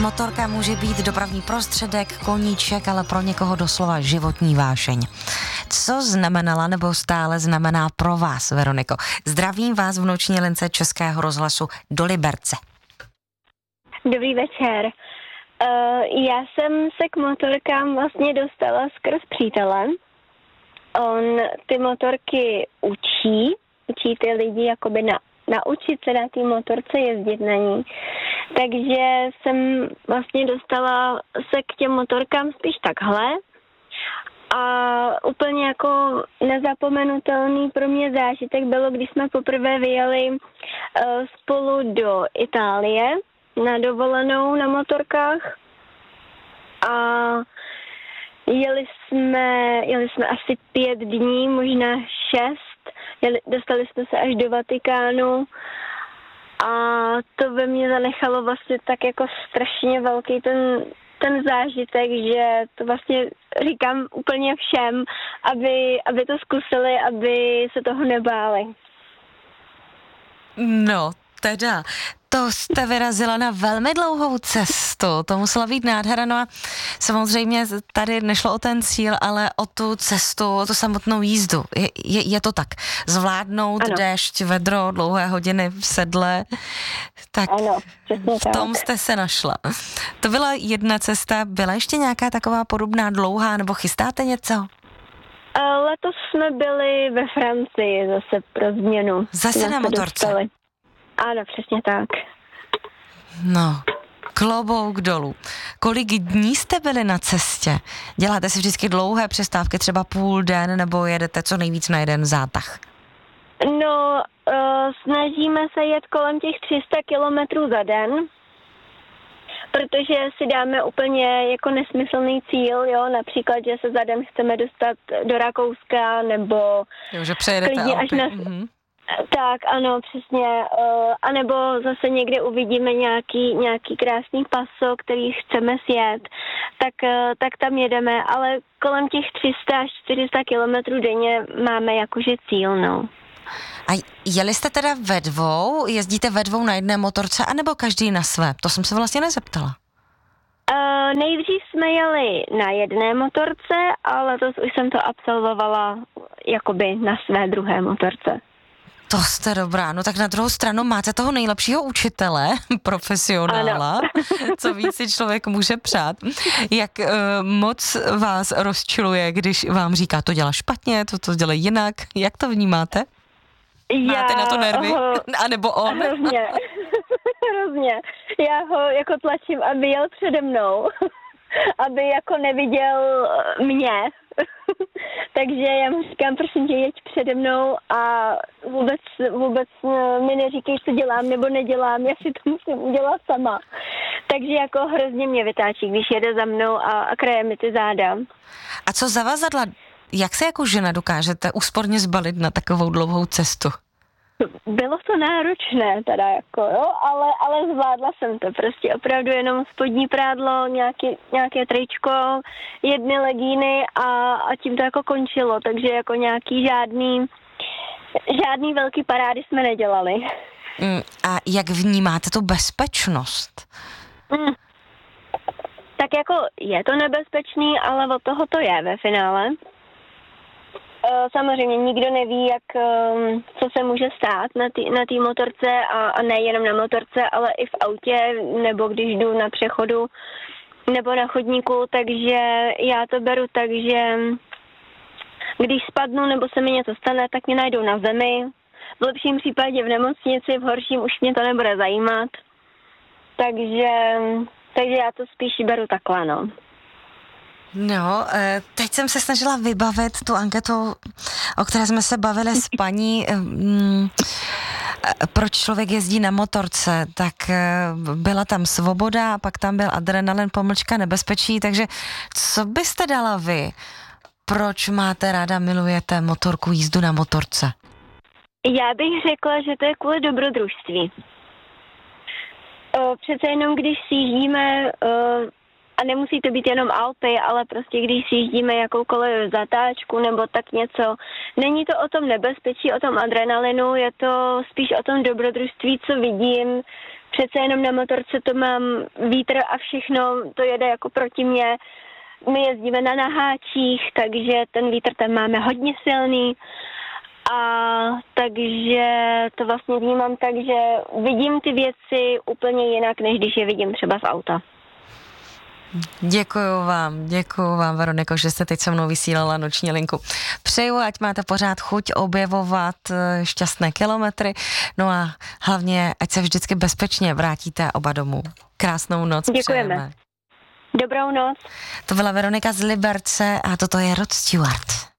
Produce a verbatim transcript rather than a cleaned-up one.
Motorka může být dopravní prostředek, koníček, ale pro někoho doslova životní vášeň. Co znamenala nebo stále znamená pro vás, Veroniko? Zdravím vás v noční lince Českého rozhlasu do Liberce. Dobrý večer. Uh, já jsem se k motorkám vlastně dostala skrz přítele. On ty motorky učí, učí ty lidi jakoby na, naučit se na té motorce jezdit na ní. Takže jsem vlastně dostala se k těm motorkám spíš takhle. A úplně jako nezapomenutelný pro mě zážitek bylo, když jsme poprvé vyjeli uh, spolu do Itálie na dovolenou na motorkách. A jeli jsme, jeli jsme asi pět dní, možná šest. Jeli, dostali jsme se až do Vatikánu. A to ve mně zanechalo vlastně tak jako strašně velký ten, ten zážitek, že to vlastně říkám úplně všem, aby, aby to zkusili, aby se toho nebáli. No, teda, to jste vyrazila na velmi dlouhou cestu, to musela být nádhera, no a samozřejmě tady nešlo o ten cíl, ale o tu cestu, o tu samotnou jízdu. Je, je, je to tak, zvládnout ano. Déšť, vedro, dlouhé hodiny v sedle, tak ano, v tom tak. Jste se našla. To byla jedna cesta, byla ještě nějaká taková podobná dlouhá, nebo chystáte něco? Letos jsme byli ve Francii zase pro změnu. Zase na motorce? Dostali. Ano, přesně tak. No, klobouk dolů. Kolik dní jste byli na cestě? Děláte si vždycky dlouhé přestávky, třeba půl den, nebo jedete co nejvíc na jeden zátah? No, uh, snažíme se jet kolem těch tři sta kilometrů za den, protože si dáme úplně jako nesmyslný cíl, jo, například, že se za den chceme dostat do Rakouska, nebo jo, že přejedete Alpy. Až na... Mm-hmm. Tak, ano, přesně. Uh, a nebo zase někde uvidíme nějaký, nějaký krásný paso, který chceme sjet, tak, uh, tak tam jedeme, ale kolem těch tři sta až čtyři sta kilometrů denně máme jakože cíl, no. A jeli jste teda ve dvou, jezdíte ve dvou na jedné motorce, anebo každý na své? To jsem se vlastně nezeptala. Uh, nejdřív jsme jeli na jedné motorce, ale letos už jsem to absolvovala jakoby na své druhé motorce. To jste dobrá, no tak na druhou stranu máte toho nejlepšího učitele, profesionála, ano. Co víc si člověk může přát. Jak uh, moc vás rozčiluje, když vám říká, to dělá špatně, to to dělá jinak, jak to vnímáte? Já, máte na to nervy? Ho, a nebo on? Hrozně, hrozně. Já ho jako tlačím, aby jel přede mnou, aby jako neviděl mě. Takže já mu říkám, prosím tě, jeď přede mnou a vůbec, vůbec mi neříkej, co dělám nebo nedělám, já si to musím udělat sama. Takže jako hrozně mě vytáčí, když jede za mnou a, a kraje mi ty záda. A co zavazadla? Jak se jako žena dokážete úsporně zbalit na takovou dlouhou cestu? Bylo to náročné teda jako, jo, ale, ale zvládla jsem to, prostě opravdu jenom spodní prádlo, nějaký, nějaké tričko, jedny legíny a, a tím to jako končilo, takže jako nějaký žádný, žádný velký parády jsme nedělali. Mm, a jak vnímáte tu bezpečnost? Mm. Tak jako je to nebezpečný, ale od toho to je ve finále. Samozřejmě nikdo neví, jak, co se může stát na té na té motorce a, a nejenom na motorce, ale i v autě, nebo když jdu na přechodu, nebo na chodníku, takže já to beru tak, že když spadnu nebo se mi něco stane, tak mě najdou na zemi. V lepším případě v nemocnici, v horším už mě to nebude zajímat. Takže, takže já to spíš beru takhle, no. No, teď jsem se snažila vybavit tu anketu, o které jsme se bavili s paní, proč člověk jezdí na motorce, tak byla tam svoboda, pak tam byl adrenalin, pomlčka, nebezpečí, takže co byste dala vy? Proč máte ráda, milujete motorku, jízdu na motorce? Já bych řekla, že to je kvůli dobrodružství. Přece jenom, když si jíždíme... A nemusí to být jenom Alpy, ale prostě když si jíždíme jakoukoliv zatáčku nebo tak něco. Není to o tom nebezpečí, o tom adrenalinu, je to spíš o tom dobrodružství, co vidím, přece jenom na motorce to mám vítr a všechno, to jede jako proti mně. My jezdíme na naháčích, takže ten vítr tam máme hodně silný. A takže to vlastně vnímám tak, že vidím ty věci úplně jinak, než když je vidím třeba z auta. Děkuju vám, děkuju vám, Veroniko, že jste teď se mnou vysílala noční linku. Přeju, ať máte pořád chuť objevovat šťastné kilometry, no a hlavně, ať se vždycky bezpečně vrátíte oba domů. Krásnou noc. Děkujeme. Přejeme. Dobrou noc. To byla Veronika z Liberce a toto je Rod Stewart.